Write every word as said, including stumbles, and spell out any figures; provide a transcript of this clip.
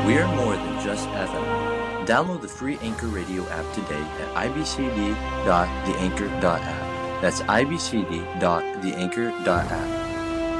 We are more than just F M. Download the free Anchor Radio app today at i b c d dot the anchor dot app. That's i b c d dot the anchor dot app.